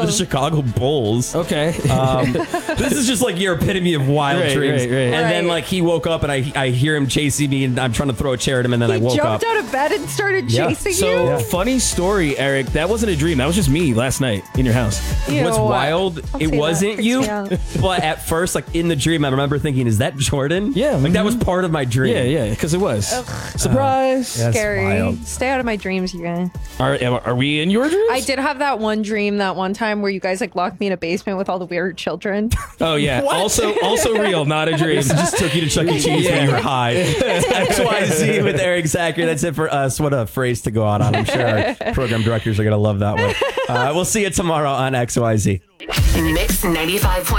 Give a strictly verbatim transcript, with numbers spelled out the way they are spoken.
the Chicago Bulls. Okay. Um, this is just like your epitome of wild Right, dreams. right, right. And Right. then like he woke up and I I hear him chasing me and I'm trying to throw a chair at him and then He I woke jumped up. out of bed and started Yeah. chasing So, you. funny story, Eric. That wasn't a dream. That was just me last night in your house. Ew. What's wild, Don't it say that. wasn't Freaks you, me out. but at first, like in the dream, I remember thinking, is that Jordan? Yeah, Like that mhm. was part of my dream. Yeah, yeah, because it was. Surprise. That's Scary. wild. Stay out of my dreams, you guys. Are, are we in your dreams? I did have that one dream that one time where you guys like locked me in a basement with all the weird children. Oh, yeah. Also, also real, not a dream. Just took you to Chuck E. Cheese when you were high. X Y Z with Eric Zachary. That's it for us. What a phrase to go out on. I'm sure our program directors are going to love that one. Uh, we'll see you tomorrow on X Y Z. Mix ninety-five point